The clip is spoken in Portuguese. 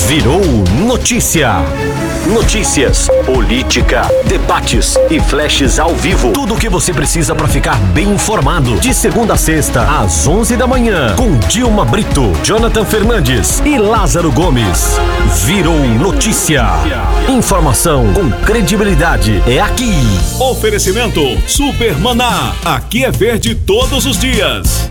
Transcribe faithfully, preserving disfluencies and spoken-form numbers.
virou notícia. Notícias, política, debates e flashes ao vivo. Tudo o que você precisa para ficar bem informado. De segunda a sexta, às onze da manhã, com Dilma Brito, Jonathan Fernandes e Lázaro Gomes. Virou notícia. Informação com credibilidade é aqui. Oferecimento Super Maná. Aqui é verde todos os dias.